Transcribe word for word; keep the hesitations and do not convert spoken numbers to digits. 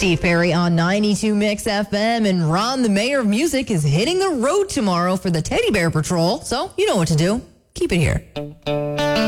Steve Perry on ninety-two Mix F M, and Ron, the mayor of music, is hitting the road tomorrow for the Teddy Bear Patrol. So you know what to do. Keep it here.